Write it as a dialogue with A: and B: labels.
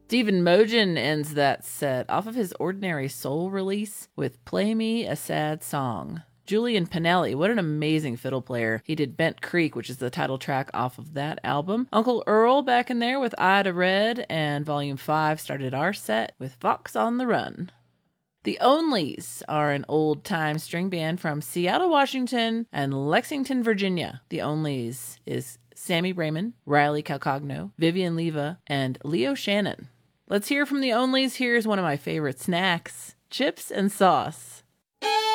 A: Stephen Mogen ends that set off of his Ordinary Soul release with Play Me a Sad Song. Julian Pinelli, what an amazing fiddle player. He did Bent Creek, which is the title track off of that album. Uncle Earl back in there with Ida Red, and Volume 5 started our set with Fox on the Run. The Onlys are an old-time string band from Seattle, Washington, and Lexington, Virginia. The Onlys is Sammy Raymond, Riley Calcagno, Vivian Leva, and Leo Shannon. Let's hear from the Onlys. Here's one of my favorite snacks, chips and sauce.